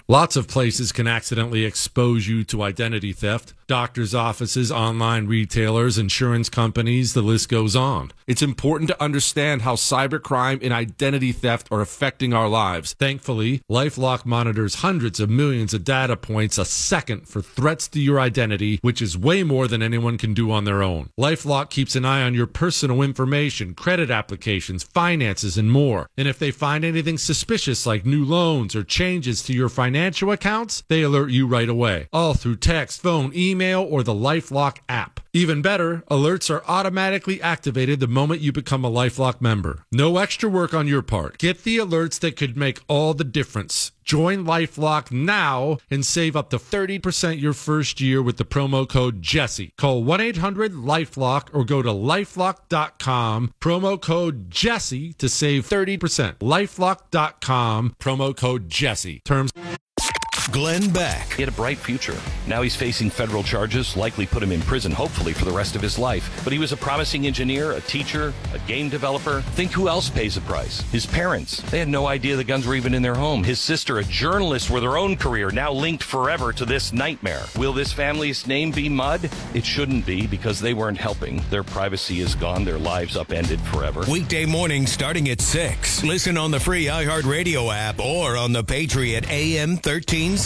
Lots of places can accidentally expose you to identity theft. Doctors' offices, online retailers, insurance companies, the list goes on. It's important to understand how cybercrime and identity theft are affecting our lives. Thankfully, LifeLock monitors hundreds of millions of data points a second for threats to your identity, which is way more than anyone can do on their own. LifeLock keeps an eye on your personal information, credit applications, finances, and more. And if they find anything suspicious like new loans or changes to your financial accounts, they alert you right away. All through text, phone, email, or the LifeLock app. Even better, alerts are automatically activated the moment you become a LifeLock member. No extra work on your part. Get the alerts that could make all the difference. Join LifeLock now and save up to 30% your first year with the promo code Jesse. Call 1-800-LifeLock or go to LifeLock.com. Promo code Jesse to save 30%. LifeLock.com. Promo code Jesse. Terms. Glenn Beck. He had a bright future. Now he's facing federal charges, likely put him in prison, hopefully, for the rest of his life. But he was a promising engineer, a teacher, a game developer. Think who else pays the price? His parents. They had no idea the guns were even in their home. His sister, a journalist with her own career, now linked forever to this nightmare. Will this family's name be mud? It shouldn't be, because they weren't helping. Their privacy is gone. Their lives upended forever. Weekday mornings starting at 6. Listen on the free iHeartRadio app or on the Patriot AM 1360.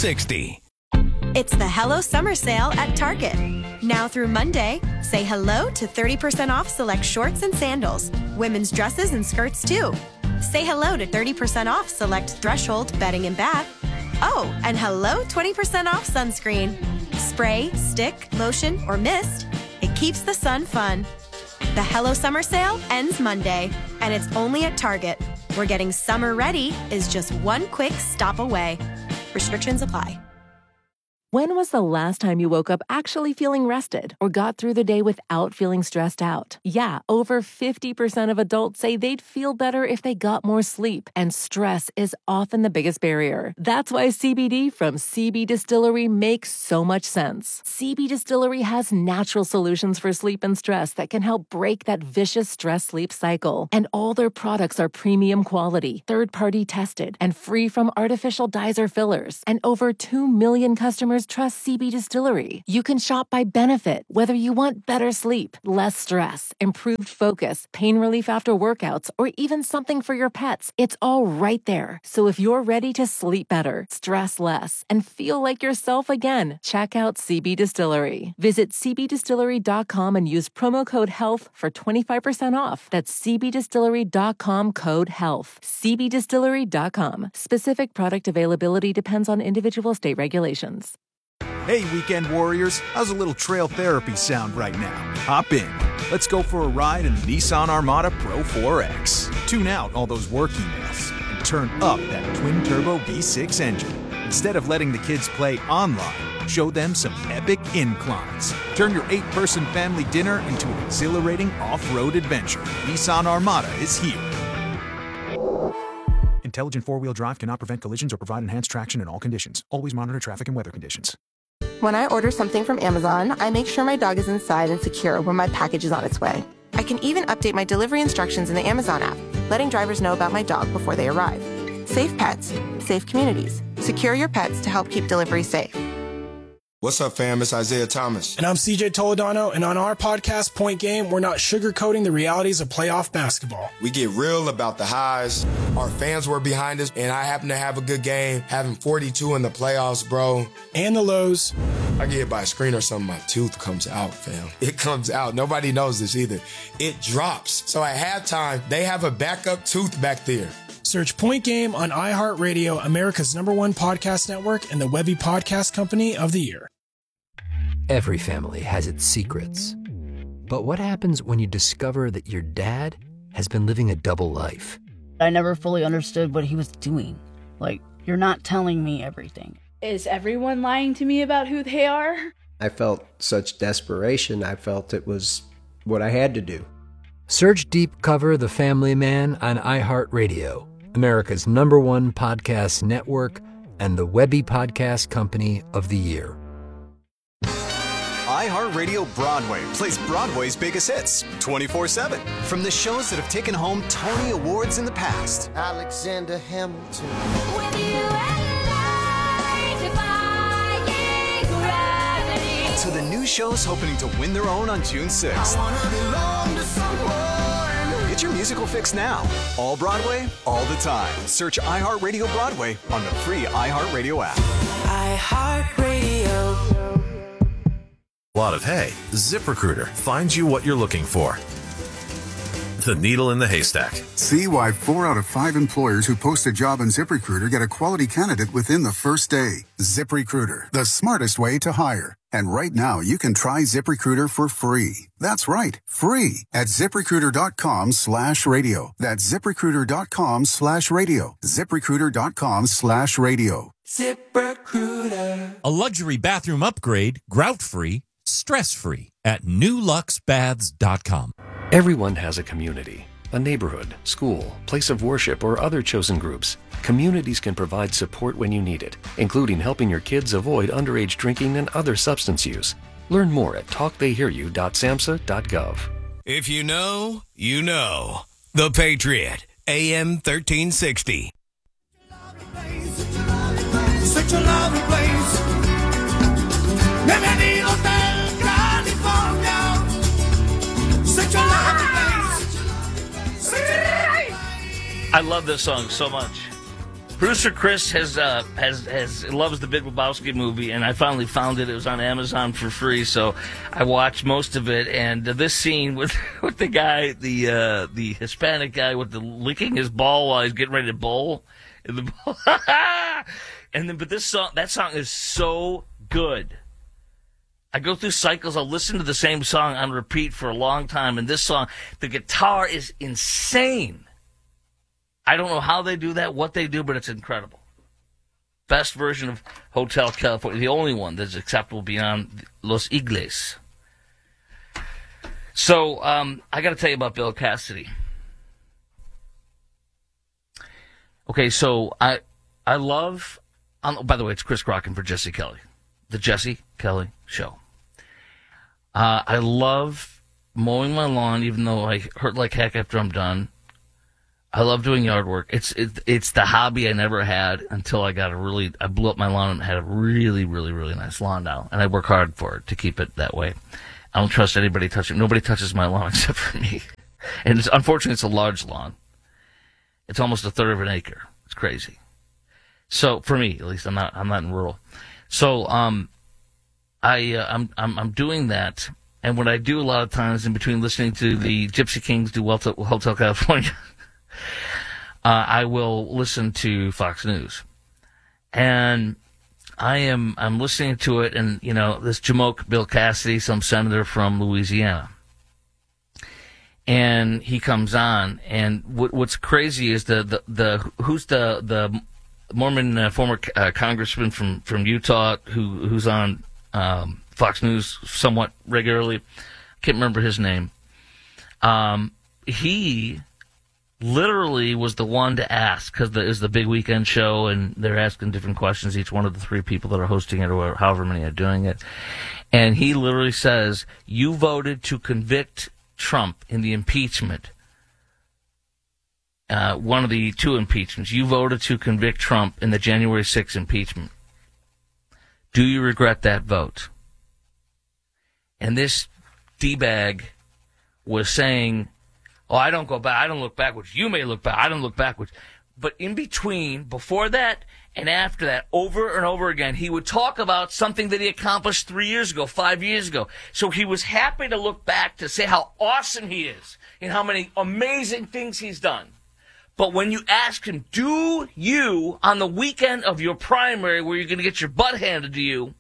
It's the Hello Summer Sale at Target. Now through Monday, say hello to 30% off select shorts and sandals, women's dresses and skirts too. Say hello to 30% off select Threshold bedding and bath. Oh, and hello 20% off sunscreen. Spray, stick, lotion, or mist. It keeps the sun fun. The Hello Summer Sale ends Monday, and it's only at Target, where getting summer ready is just one quick stop away. Restrictions apply. When was the last time you woke up actually feeling rested or got through the day without feeling stressed out? Yeah, over 50% of adults say they'd feel better if they got more sleep, and stress is often the biggest barrier. That's why CBD from CB Distillery makes so much sense. CB Distillery has natural solutions for sleep and stress that can help break that vicious stress-sleep cycle. And all their products are premium quality, third-party tested, and free from artificial dyes or fillers. And over 2 million customers trust CB Distillery. You can shop by benefit, whether you want better sleep, less stress, improved focus, pain relief after workouts, or even something for your pets. It's all right there. So if you're ready to sleep better, stress less, and feel like yourself again, check out CB Distillery. Visit cbdistillery.com and use promo code HEALTH for 25% off. That's cbdistillery.com code HEALTH. cbdistillery.com. Specific product availability depends on individual state regulations. Hey, weekend warriors, how's a little trail therapy sound right now? Hop in. Let's go for a ride in the Nissan Armada Pro 4X. Tune out all those work emails and turn up that twin-turbo V6 engine. Instead of letting the kids play online, show them some epic inclines. Turn your 8-person family dinner into an exhilarating off-road adventure. Nissan Armada is here. Intelligent four-wheel drive cannot prevent collisions or provide enhanced traction in all conditions. Always monitor traffic and weather conditions. When I order something from Amazon, I make sure my dog is inside and secure when my package is on its way. I can even update my delivery instructions in the Amazon app, letting drivers know about my dog before they arrive. Safe pets, safe communities. Secure your pets to help keep delivery safe. What's up, fam? It's Isaiah Thomas. And I'm CJ Toledano, and on our podcast, Point Game, we're not sugarcoating the realities of playoff basketball. We get real about the highs. Our fans were behind us, and I happen to have a good game, having 42 in the playoffs, bro. And the lows. I get hit by a screen or something, my tooth comes out, fam. It comes out. Nobody knows this either. It drops. So at halftime, they have a backup tooth back there. Search Point Game on iHeartRadio, America's #1 podcast network, and the Webby Podcast Company of the Year. Every family has its secrets. But what happens when you discover that your dad has been living a double life? I never fully understood what he was doing. Like, you're not telling me everything. Is everyone lying to me about who they are? I felt such desperation. I felt it was what I had to do. Search Deep Cover The Family Man on iHeartRadio, America's #1 podcast network, and the Webby Podcast Company of the Year. iHeartRadio Broadway plays Broadway's biggest hits 24/7. From the shows that have taken home Tony Awards in the past. Alexander Hamilton. new shows hoping to win their own on June 6th. Get your musical fix now. All Broadway, all the time. Search iHeartRadio Broadway on the free iHeartRadio app. iHeartRadio. Lot of hay. ZipRecruiter finds you what you're looking for. The needle in the haystack. See why 4 out of 5 employers who post a job on ZipRecruiter get a quality candidate within the first day. ZipRecruiter, the smartest way to hire. And right now, you can try ZipRecruiter for free. That's right, free at ZipRecruiter.com/radio. That's ZipRecruiter.com/radio. ZipRecruiter.com/radio. ZipRecruiter. A luxury bathroom upgrade, grout-free, stress-free at NewLuxBaths.com. Everyone has a community, a neighborhood, school, place of worship, or other chosen groups. Communities can provide support when you need it, including helping your kids avoid underage drinking and other substance use. Learn more at talktheyhearyou.samhsa.gov. If you know, you know. The Patriot, AM 1360. Such a lovely place. Bienvenidos del California. Such a lovely place. I love this song so much. Producer Chris has loves the Big Lebowski movie, and I finally found it. It was on Amazon for free, so I watched most of it. And this scene with the guy, the Hispanic guy with the licking his ball while he's getting ready to bowl, and the ball. And then, but that song is so good. I go through cycles. I'll listen to the same song on repeat for a long time. And this song, the guitar is insane. I don't know how they do that, what they do, but it's incredible. Best version of Hotel California, the only one that's acceptable beyond Los Igles. So, I got to tell you about Bill Cassidy. Okay, so I love. By the way, it's Chris Crocken for Jesse Kelly, the Jesse Kelly Show. I love mowing my lawn, even though I hurt like heck after I'm done. I love doing yard work. It's the hobby I never had until I blew up my lawn and had a really, really, really nice lawn now. And I work hard for it to keep it that way. I don't trust anybody touching it. Nobody touches my lawn except for me. And unfortunately, it's a large lawn. It's almost a third of an acre. It's crazy. So for me, at least, I'm not in rural. So I'm doing that. And what I do a lot of times in between listening to the Gypsy Kings do Hotel California, I will listen to Fox News, and I'm listening to it, and this Jamoke Bill Cassidy, some senator from Louisiana, and he comes on, and what's crazy is who's the Mormon former congressman from Utah who's on Fox News somewhat regularly. Can't remember his name. He literally was the one to ask, because it was the big weekend show, and they're asking different questions, each one of the 3 people that are hosting it, or however many are doing it. And he literally says, you voted to convict Trump in the impeachment. One of the 2 impeachments. You voted to convict Trump in the January 6th impeachment. Do you regret that vote? And this D-bag was saying, oh, I don't go back. I don't look backwards. You may look back. I don't look backwards. But in between, before that and after that, over and over again, he would talk about something that he accomplished 3 years ago, 5 years ago. So he was happy to look back to say how awesome he is and how many amazing things he's done. But when you ask him, do you, on the weekend of your primary where you're going to get your butt handed to you,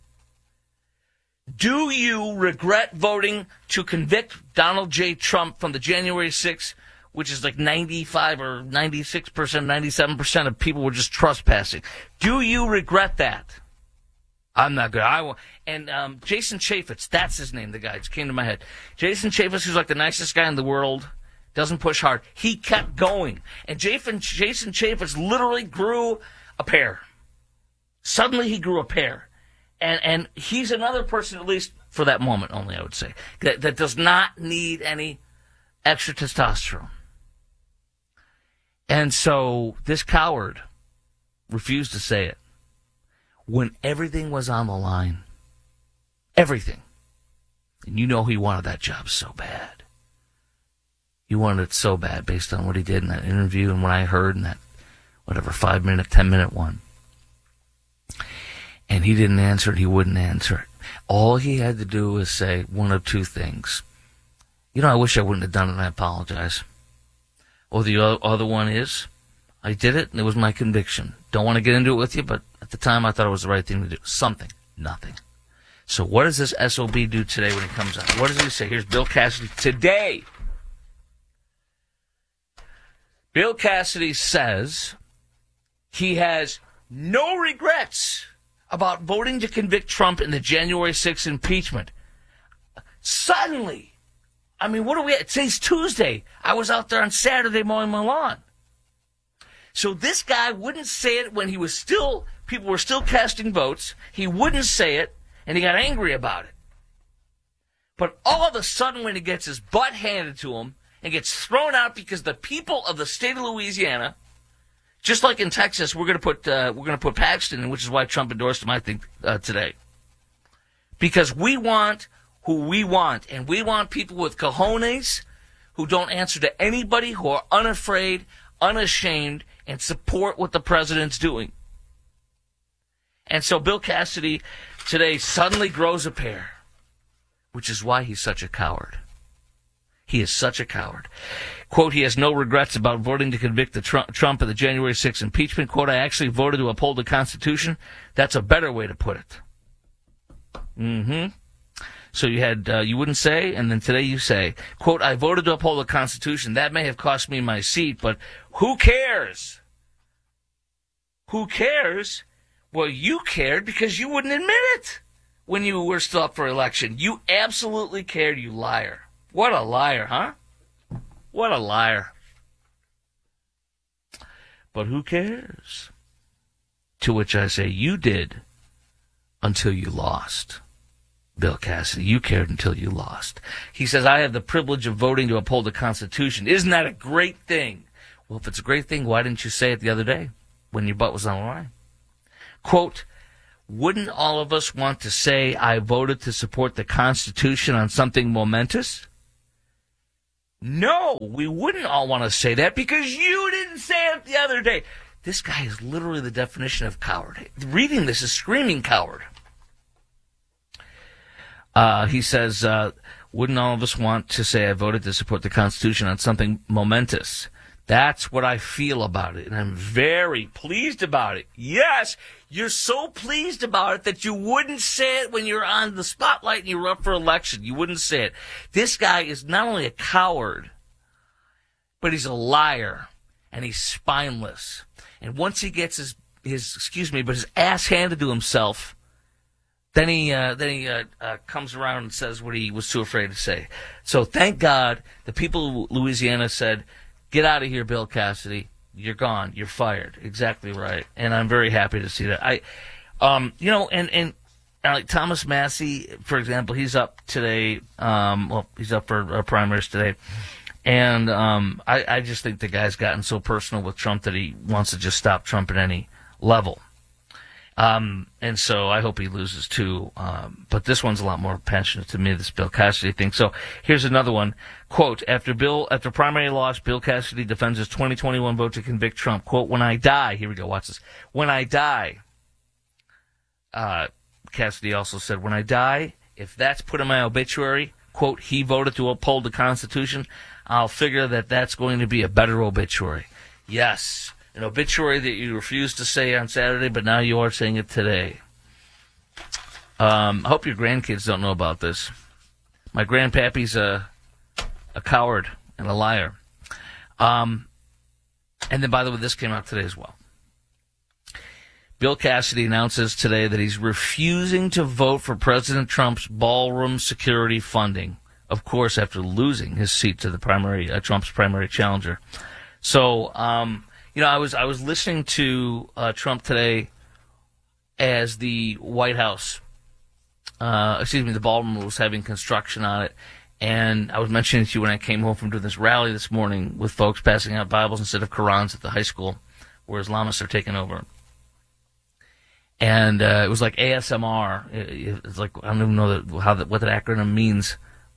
do you regret voting to convict Donald J. Trump from the January 6th, which is like 95 or 96%, 97% of people were just trespassing? Do you regret that? I'm not good. And Jason Chaffetz, that's his name, the guy. It just came to my head. Jason Chaffetz, who's like the nicest guy in the world, doesn't push hard. He kept going. And Jason Chaffetz literally grew a pair. Suddenly he grew a pair. And he's another person, at least for that moment only, I would say, that does not need any extra testosterone. And so this coward refused to say it when everything was on the line. Everything. And you know he wanted that job so bad. He wanted it so bad based on what he did in that interview and what I heard in that, 5-minute, 10-minute one. And he didn't answer it. He wouldn't answer it. All he had to do was say one of two things. I wish I wouldn't have done it, and I apologize. Or the other one is, I did it, and it was my conviction. Don't want to get into it with you, but at the time I thought it was the right thing to do. Something. Nothing. So what does this SOB do today when he comes out? What does he say? Here's Bill Cassidy today. Bill Cassidy says he has no regrets about voting to convict Trump in the January 6th impeachment. Suddenly, what are we at? Today's Tuesday. I was out there on Saturday mowing my lawn. So this guy wouldn't say it when people were still casting votes. He wouldn't say it, and he got angry about it. But all of a sudden, when he gets his butt handed to him and gets thrown out because the people of the state of Louisiana, just like in Texas, we're going to put Paxton in, which is why Trump endorsed him, I think, today. Because we want who we want, and we want people with cojones who don't answer to anybody, who are unafraid, unashamed, and support what the president's doing. And so Bill Cassidy today suddenly grows a pair, which is why he's such a coward. He is such a coward. Quote, he has no regrets about voting to convict Trump of the January 6th impeachment. Quote, I actually voted to uphold the Constitution. That's a better way to put it. So you had, you wouldn't say, and then today you say, quote, I voted to uphold the Constitution. That may have cost me my seat, but who cares? Who cares? Well, you cared because you wouldn't admit it when you were still up for election. You absolutely cared, you liar. What a liar, huh? What a liar. But who cares? To which I say, you did until you lost. Bill Cassidy, you cared until you lost. He says, I have the privilege of voting to uphold the Constitution. Isn't that a great thing? Well, if it's a great thing, why didn't you say it the other day when your butt was on the line? Quote, wouldn't all of us want to say I voted to support the Constitution on something momentous? No, we wouldn't all want to say that because you didn't say it the other day. This guy is literally the definition of coward. Reading this is screaming coward. He says, wouldn't all of us want to say I voted to support the Constitution on something momentous? That's what I feel about it, and I'm very pleased about it. Yes, you're so pleased about it that you wouldn't say it when you're on the spotlight and you're up for election. You wouldn't say it. This guy is not only a coward, but he's a liar, and he's spineless. And once he gets his ass handed to himself, then he comes around and says what he was too afraid to say. So thank God the people of Louisiana said, get out of here, Bill Cassidy. You're gone. You're fired. Exactly right. And I'm very happy to see that. Like Thomas Massey, for example, he's up today. He's up for primaries today. And I just think the guy's gotten so personal with Trump that he wants to just stop Trump at any level. And so I hope he loses too. But this one's a lot more passionate to me, this Bill Cassidy thing. So here's another one. Quote, after primary loss, Bill Cassidy defends his 2021 vote to convict Trump. Quote, when I die, here we go, watch this. When I die, Cassidy also said, when I die, if that's put in my obituary, quote, he voted to uphold the Constitution, I'll figure that that's going to be a better obituary. Yes. An obituary that you refused to say on Saturday, but now you are saying it today. I hope your grandkids don't know about this. My grandpappy's a coward and a liar. And then, by the way, this came out today as well. Bill Cassidy announces today that he's refusing to vote for President Trump's ballroom security funding. Of course, after losing his seat to the Trump's primary challenger. So, I was listening to Trump today as the White House, the ballroom was having construction on it. And I was mentioning to you when I came home from doing this rally this morning with folks passing out Bibles instead of Qurans at the high school where Islamists are taking over. And it was like ASMR. It's like, I don't even know what that acronym means.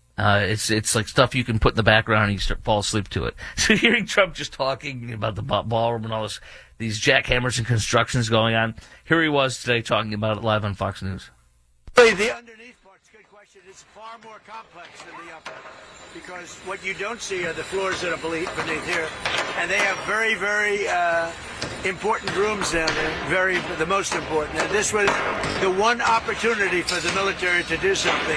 It's like stuff you can put in the background and you fall asleep to it. So hearing Trump just talking about the ballroom and all these jackhammers and constructions going on, here he was today talking about it live on Fox News. The underneath part's a good question. It's far more complex than the upper, because what you don't see are the floors that are beneath here, and they have very, very important rooms down there, the most important. And this was the one opportunity for the military to do something.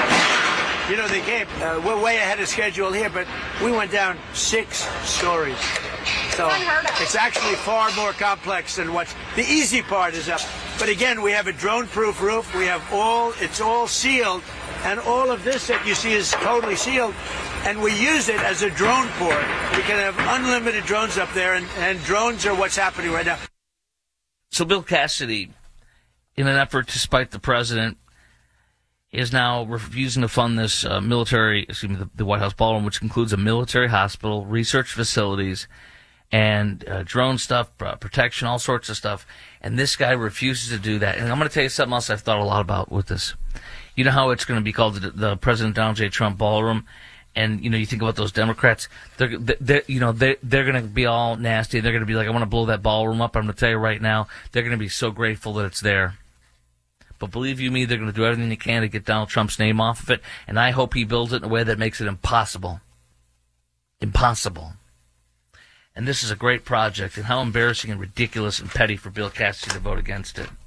You know, they came, we're way ahead of schedule here, but we went down 6 stories. So it's actually far more complex than the easy part is up. But again, we have a drone-proof roof. We have it's all sealed, and all of this that you see is totally sealed. And we use it as a drone port. We can have unlimited drones up there, and drones are what's happening right now. So Bill Cassidy, in an effort to spite the president, is now refusing to fund this the White House ballroom, which includes a military hospital, research facilities, and drone stuff, protection, all sorts of stuff. And this guy refuses to do that. And I'm going to tell you something else I've thought a lot about with this. You know how it's going to be called the President Donald J. Trump Ballroom? And, you know, you think about those Democrats, they're going to be all nasty. They're going to be like, I want to blow that ballroom up. I'm going to tell you right now, they're going to be so grateful that it's there. But believe you me, they're going to do everything they can to get Donald Trump's name off of it. And I hope he builds it in a way that makes it impossible. Impossible. And this is a great project. And how embarrassing and ridiculous and petty for Bill Cassidy to vote against it.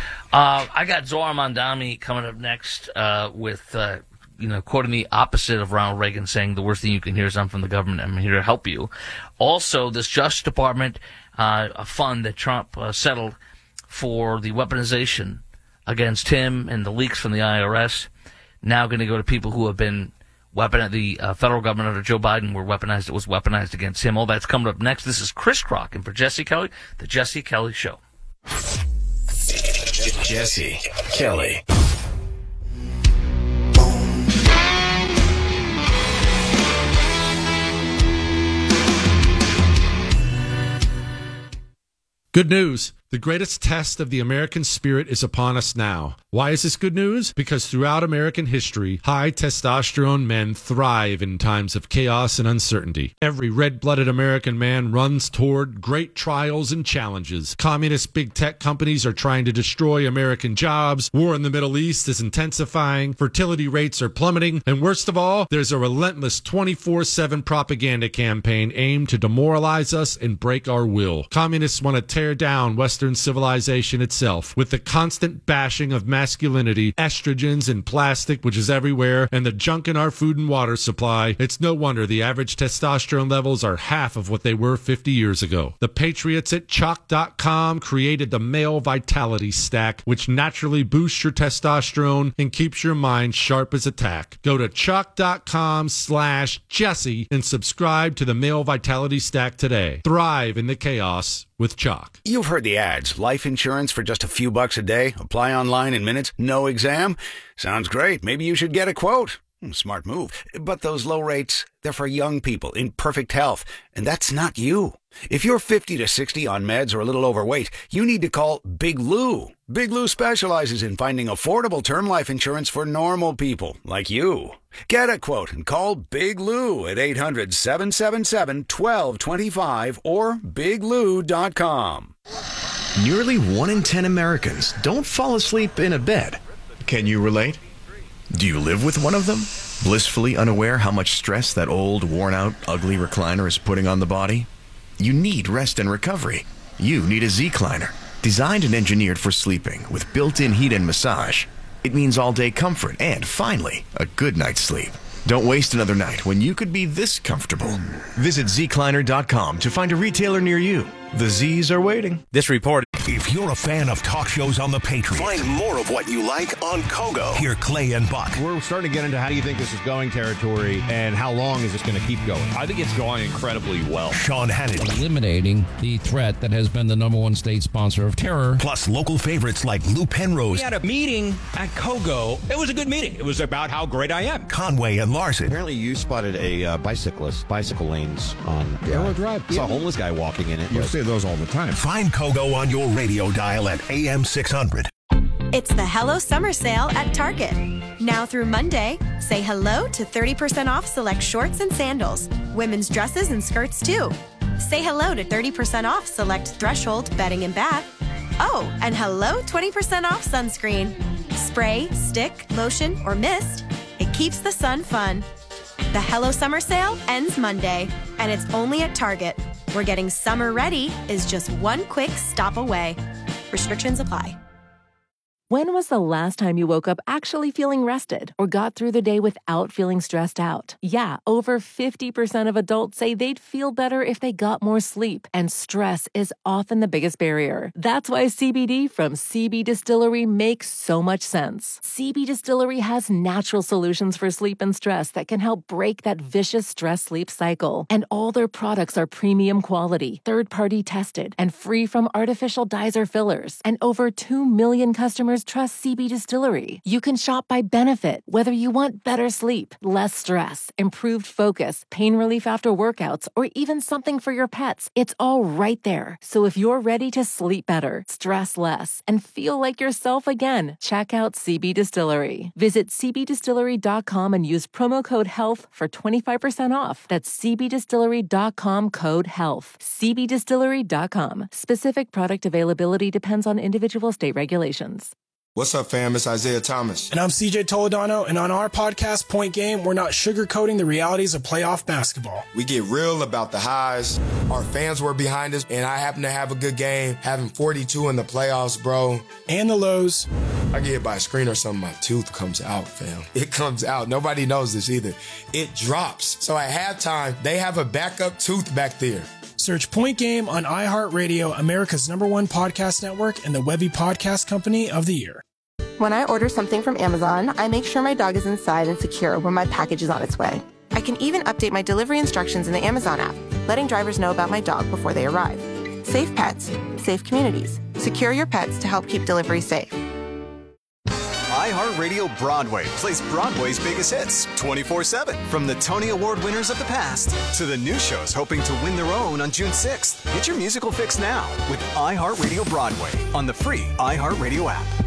I got Zohar Mamdani coming up next with, quoting the opposite of Ronald Reagan, saying the worst thing you can hear is I'm from the government. I'm here to help you. Also, this Justice Department a fund that Trump settled for the weaponization against him and the leaks from the IRS, now going to go to people who have been the federal government under Joe Biden was weaponized against him. All that's coming up next. This is Chris Crock, and for Jesse Kelly, The Jesse Kelly Show. Jesse Kelly. Good news. The greatest test of the American spirit is upon us now. Why is this good news? Because throughout American history, high testosterone men thrive in times of chaos and uncertainty. Every red-blooded American man runs toward great trials and challenges. Communist big tech companies are trying to destroy American jobs. War in the Middle East is intensifying. Fertility rates are plummeting. And worst of all, there's a relentless 24/7 propaganda campaign aimed to demoralize us and break our will. Communists want to tear down Western civilization itself with the constant bashing of masculinity, estrogens and plastic, which is everywhere, and the junk in our food and water supply. It's no wonder the average testosterone levels are half of what they were 50 years ago. The patriots at Chalk.com created the Male Vitality Stack, which naturally boosts your testosterone and keeps your mind sharp as a tack. Go to Chalk.com/Jesse and subscribe to the Male Vitality Stack today. Thrive in the chaos with Chalk. You've heard the ads. Life insurance for just a few bucks a day. Apply online in minutes. No exam. Sounds great. Maybe you should get a quote. Smart move. But those low rates, they're for young people in perfect health. And that's not you. If you're 50 to 60 on meds or a little overweight, you need to call Big Lou. Big Lou specializes in finding affordable term life insurance for normal people like you. Get a quote and call Big Lou at 800-777-1225 or biglou.com. Nearly 1 in 10 Americans don't fall asleep in a bed. Can you relate? Do you live with one of them? Blissfully unaware how much stress that old, worn-out, ugly recliner is putting on the body? You need rest and recovery. You need a Z-Cliner, designed and engineered for sleeping with built-in heat and massage. It means all-day comfort and, finally, a good night's sleep. Don't waste another night when you could be this comfortable. Visit zcliner.com to find a retailer near you. The Z's are waiting. This report. If you're a fan of talk shows on the Patriot, find more of what you like on Kogo. Hear Clay and Buck. We're starting to get into how do you think this is going territory and how long is this going to keep going? I think it's going incredibly well. Sean Hannity. Eliminating the threat that has been the #1 state sponsor of terror. Plus local favorites like Lou Penrose. We had a meeting at Kogo. It was a good meeting. It was about how great I am. Conway and Larson. Apparently you spotted a bicycle lanes on Arrow Drive. Saw a homeless guy walking in it. You see say those all the time. Find Kogo on your radio dial at AM 600. It's the Hello Summer Sale at Target. Now through Monday, say hello to 30% off select shorts and sandals, women's dresses and skirts too. Say hello to 30% off select Threshold bedding and bath. Oh, and hello 20% off sunscreen. Spray, stick, lotion, or mist. It keeps the sun fun. The Hello Summer Sale ends Monday, and it's only at Target, where getting summer ready is just one quick stop away. Restrictions apply. When was the last time you woke up actually feeling rested or got through the day without feeling stressed out? Yeah, over 50% of adults say they'd feel better if they got more sleep, and stress is often the biggest barrier. That's why CBD from CB Distillery makes so much sense. CB Distillery has natural solutions for sleep and stress that can help break that vicious stress-sleep cycle. And all their products are premium quality, third-party tested, and free from artificial dyes or fillers. And over 2 million customers trust CB Distillery. You can shop by benefit, whether you want better sleep, less stress, improved focus, pain relief after workouts, or even something for your pets. It's all right there. So if you're ready to sleep better, stress less, and feel like yourself again, check out CB Distillery. Visit cbdistillery.com and use promo code HEALTH for 25% off. That's cbdistillery.com code HEALTH. cbdistillery.com. Specific product availability depends on individual state regulations. What's up, fam? It's Isaiah Thomas. And I'm CJ Toledano, and on our podcast, Point Game, we're not sugarcoating the realities of playoff basketball. We get real about the highs. Our fans were behind us, and I happen to have a good game, having 42 in the playoffs, bro. And the lows. I get hit by a screen or something, my tooth comes out, fam. It comes out. Nobody knows this either. It drops. So at halftime, they have a backup tooth back there. Search Point Game on iHeartRadio, America's #1 podcast network, and the Webby Podcast Company of the Year. When I order something from Amazon, I make sure my dog is inside and secure when my package is on its way. I can even update my delivery instructions in the Amazon app, letting drivers know about my dog before they arrive. Safe pets, safe communities. Secure your pets to help keep delivery safe. iHeartRadio Broadway plays Broadway's biggest hits 24/7. From the Tony Award winners of the past to the new shows hoping to win their own on June 6th. Get your musical fix now with iHeartRadio Broadway on the free iHeartRadio app.